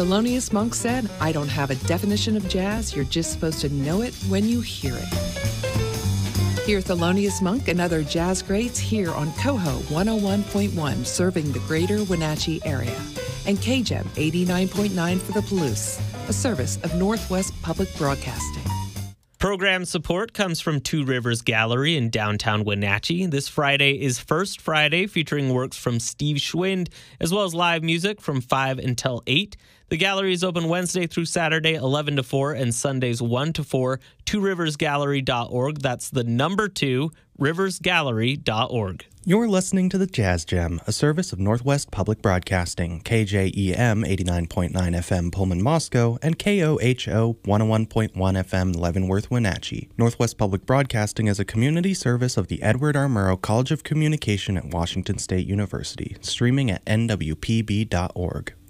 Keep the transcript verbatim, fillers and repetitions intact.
Thelonious Monk said, "I don't have a definition of jazz. You're just supposed to know it when you hear it." Hear Thelonious Monk and other jazz greats here on Coho one oh one point one, serving the greater Wenatchee area, and K J E M eighty-nine point nine for the Palouse, a service of Northwest Public Broadcasting. Program support comes from Two Rivers Gallery in downtown Wenatchee. This Friday is First Friday, featuring works from Steve Schwind, as well as live music from five until eight. The gallery is open Wednesday through Saturday, eleven to four, and Sundays one to four. two rivers gallery dot org. That's the number two, rivers gallery dot org. You're listening to the Jazz Gem, a service of Northwest Public Broadcasting, K J E M eighty-nine point nine F M Pullman, Moscow, and K O H O one oh one point one F M Leavenworth, Wenatchee. Northwest Public Broadcasting is a community service of the Edward R. Murrow College of Communication at Washington State University, streaming at N W P B dot org.